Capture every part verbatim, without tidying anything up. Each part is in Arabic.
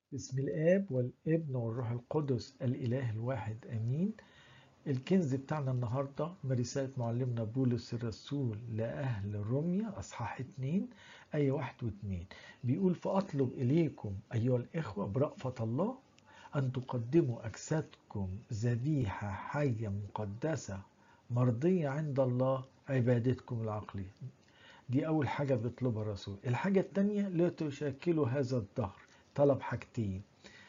بسم الآب والابن والروح القدس الإله الواحد آمين. الكنز بتاعنا النهاردة من رسالة معلمنا بولس الرسول لأهل روميا أصحاح اتنين آية واحد واتنين، بيقول: فأطلب إليكم أيها الإخوة برأفة الله أن تقدموا أجسادكم ذبيحة حية مقدسة مرضية عند الله، عبادتكم العقلية. دي أول حاجة بيطلبها الرسول. الحاجة التانية: لا تشكلوا هذا الدهر. طلب حاجتين.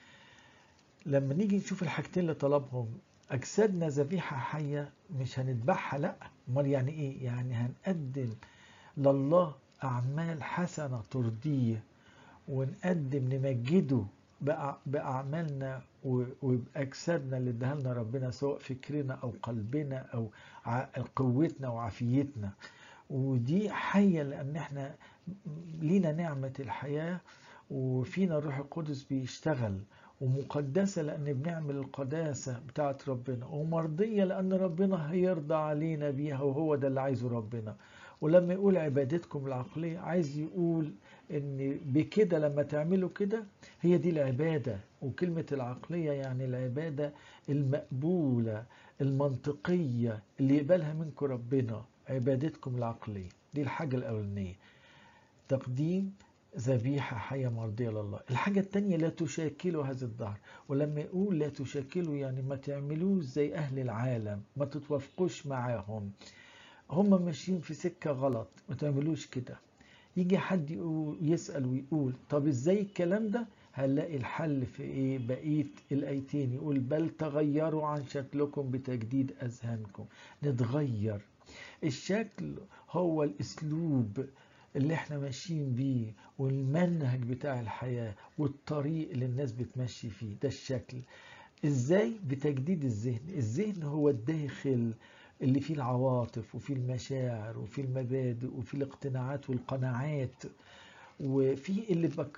لما نيجي نشوف الحاجتين اللي طلبهم، أجسادنا ذبيحة حية، مش هنذبحها، لأ. أمال يعني إيه؟ يعني هنقدم لله أعمال حسنة ترضيه، ونقدم نمجده بأعمالنا وبأجسادنا اللي اداها لنا ربنا، سواء فكرنا أو قلبنا أو قوتنا وعافيتنا. ودي حية لأن احنا لينا نعمة الحياة وفينا الروح القدس بيشتغل، ومقدسة لأن بنعمل القداسة بتاعت ربنا، ومرضية لأن ربنا هيرضى علينا بيها، وهو ده اللي عايزه ربنا. ولما يقول عبادتكم العقلية، عايز يقول ان بكده لما تعملوا كده هي دي العبادة. وكلمة العقلية يعني العبادة المقبولة المنطقية اللي يقبلها منكم ربنا. عبادتكم العقلية دي الحاجة الأولانية، تقديم ذبيحة حية مرضية لله. الحاجة التانية: لا تشاكلوا هذا الدهر. ولما يقول لا تشاكلوا يعني ما تعملوش زي أهل العالم، ما تتوافقوش معاهم، هم ماشيين في سكة غلط، ما تعملوش كده. يجي حد يقول يسأل ويقول: طب ازاي الكلام ده؟ هنلاقي الحل في ايه؟ بقية الايتين يقول: بل تغيروا عن شكلكم بتجديد اذهانكم. نتغير. الشكل هو الاسلوب اللي احنا ماشيين بيه، والمنهج بتاع الحياة والطريق اللي الناس بتمشي فيه، ده الشكل. ازاي؟ بتجديد الذهن. الذهن هو الداخل اللي فيه العواطف وفيه المشاعر وفيه المبادئ وفيه الاقتناعات والقناعات، وفيه اللي